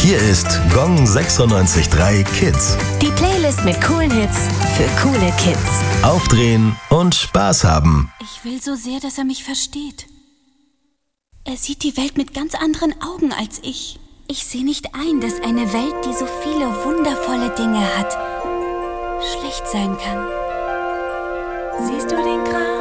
Hier ist Gong 96.3 Kids. Die Playlist mit coolen Hits für coole Kids. Aufdrehen und Spaß haben. Ich will so sehr, dass er mich versteht. Er sieht die Welt mit ganz anderen Augen als ich. Ich sehe nicht ein, dass eine Welt, die so viele wundervolle Dinge hat, schlecht sein kann. Siehst du den Kran?